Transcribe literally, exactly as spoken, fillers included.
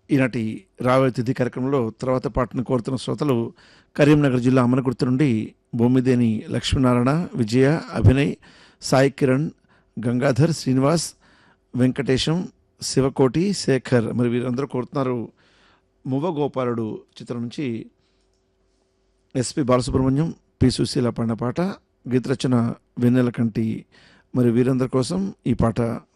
ఈనాటి రాబోయే తిథి కార్యక్రమంలో తర్వాత పాటను కోరుతున్న శ్రోతలు కరీంనగర్ జిల్లా అమనగుర్తు నుండి బొమ్మిదేని లక్ష్మీనారాయణ, విజయ, అభినయ్, సాయి కిరణ్, గంగాధర్, శ్రీనివాస్, వెంకటేశం, శివకోటి, శేఖర్. మరి వీరందరూ కోరుతున్నారు మువ్వ గోపాలుడు చిత్రం నుంచి ఎస్పి బాలసుబ్రహ్మణ్యం, పి సుశీల పాడిన పాట. గీత రచన వెన్నెల కంటి. మరి వీరందరి కోసం ఈ పాట.